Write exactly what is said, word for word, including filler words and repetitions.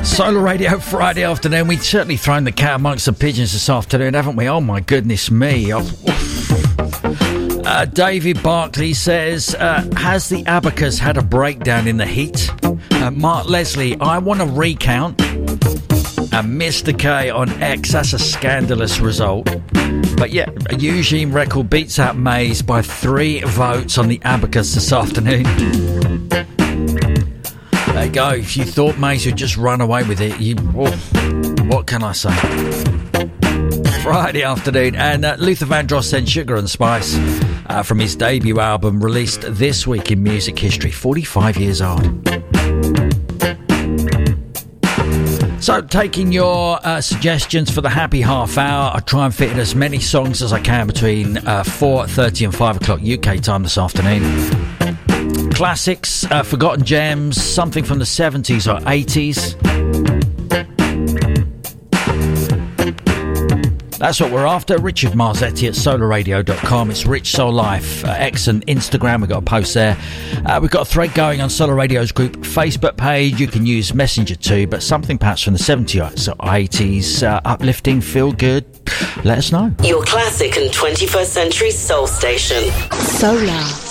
Solar Radio Friday afternoon. We've certainly thrown the cat amongst the pigeons this afternoon, haven't we? Oh my goodness me. Uh, David Barclay says, uh, has the Abacus had a breakdown in the heat? Uh, Mark Leslie, I want to recount. And Mister K on X, that's a scandalous result. But yeah, Eugene Record beats out Maze by three votes on the Abacus this afternoon. There you go. If you thought Maze would just run away with it, you... Oh, what can I say? Friday afternoon, and uh, Luther Vandross sent Sugar and Spice uh, from his debut album released this week in music history, forty-five years old. So, taking your uh, suggestions for the happy half hour, I try and fit in as many songs as I can between uh, four thirty and five o'clock U K time this afternoon. Classics, uh, forgotten gems, something from the seventies or eighties. That's what we're after. Richard Marzetti at solar radio dot com. It's Rich Soul Life. Uh, X and Instagram, we've got a post there. Uh, we've got a thread going on Solar Radio's group Facebook page. You can use Messenger too, but something perhaps from the seventies or eighties, uh, uplifting, feel good. Let us know. Your classic and twenty-first century soul station. Solar.